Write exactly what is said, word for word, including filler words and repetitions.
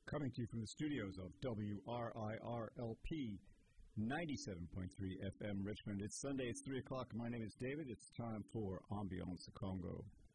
Coming to you from the studios of W R I R L P ninety-seven point three F M Richmond. It's Sunday, it's three o'clock. My name is David. It's time for Ambiance Congo.